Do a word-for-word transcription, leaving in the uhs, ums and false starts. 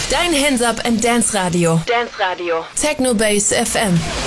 Dein Hands Up and Dance Radio. Dance Radio. Techno Base F M.